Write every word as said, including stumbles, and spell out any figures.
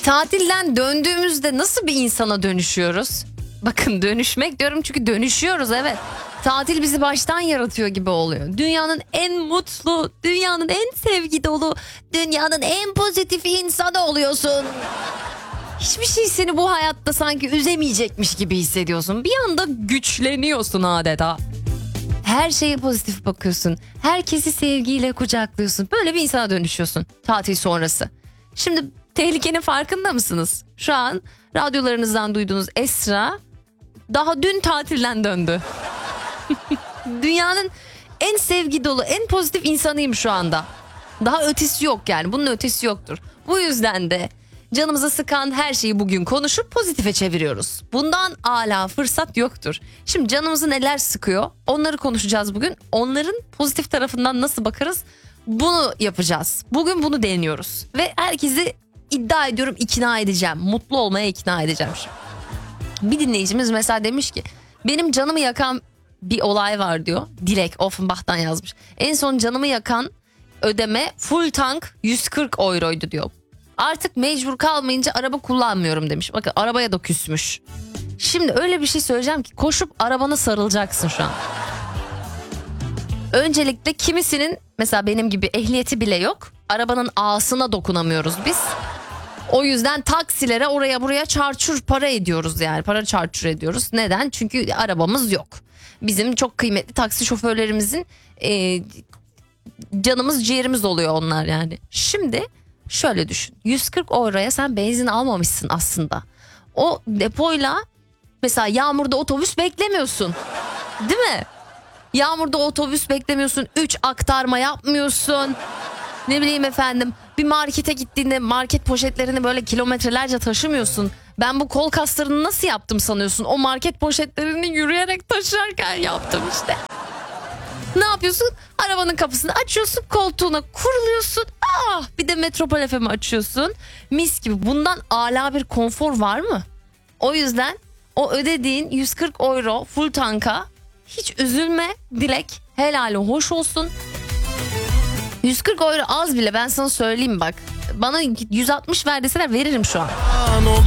Tatilden döndüğümüzde nasıl bir insana dönüşüyoruz? Bakın dönüşmek diyorum çünkü dönüşüyoruz, evet. Tatil bizi baştan yaratıyor gibi oluyor. Dünyanın en mutlu, dünyanın en sevgi dolu, dünyanın en pozitif insanı oluyorsun. Hiçbir şey seni bu hayatta sanki üzemeyecekmiş gibi hissediyorsun. Bir anda güçleniyorsun adeta. Her şeye pozitif bakıyorsun. Herkesi sevgiyle kucaklıyorsun. Böyle bir insana dönüşüyorsun tatil sonrası. Şimdi tehlikenin farkında mısınız? Şu an radyolarınızdan duyduğunuz Esra daha dün tatilden döndü. Dünyanın en sevgi dolu, en pozitif insanıyım şu anda. Daha ötesi yok yani. Bunun ötesi yoktur. Bu yüzden de canımıza sıkan her şeyi bugün konuşup pozitife çeviriyoruz. Bundan âlâ fırsat yoktur. Şimdi canımızı neler sıkıyor? Onları konuşacağız bugün. Onların pozitif tarafından nasıl bakarız? Bunu yapacağız. Bugün bunu deniyoruz. Ve herkesi iddia ediyorum ikna edeceğim. Mutlu olmaya ikna edeceğim şimdi. Bir dinleyicimiz mesela demiş ki benim canımı yakan bir olay var diyor. Dilek Offenbach'tan yazmış. En son canımı yakan ödeme full tank yüz kırk euroydu diyor. Artık mecbur kalmayınca araba kullanmıyorum demiş. Bakın arabaya da küsmüş. Şimdi öyle bir şey söyleyeceğim ki koşup arabana sarılacaksın şu an. Öncelikle kimisinin mesela benim gibi ehliyeti bile yok. Arabanın ağasına dokunamıyoruz biz. O yüzden taksilere oraya buraya çarçur para ediyoruz yani. Para çarçur ediyoruz. Neden? Çünkü arabamız yok. Bizim çok kıymetli taksi şoförlerimizin e, canımız ciğerimiz oluyor onlar yani. Şimdi şöyle düşün. yüz kırk euroya sen benzin almamışsın aslında. O depoyla mesela yağmurda otobüs beklemiyorsun. Değil mi? Yağmurda otobüs beklemiyorsun. üç aktarma yapmıyorsun. Ne bileyim efendim, bir markete gittiğinde market poşetlerini böyle kilometrelerce taşımıyorsun. Ben bu kol kaslarını nasıl yaptım sanıyorsun? O market poşetlerini yürüyerek taşırken yaptım işte. Ne yapıyorsun? Arabanın kapısını açıyorsun, koltuğuna kuruluyorsun. Ah, bir de Metropol F M'i açıyorsun. Mis gibi. Bundan âlâ bir konfor var mı? O yüzden o ödediğin yüz kırk euro full tanka hiç üzülme Dilek. Helali hoş olsun. yüz kırk euro az bile, ben sana söyleyeyim bak. Bana yüz altmış ver deseler veririm şu an.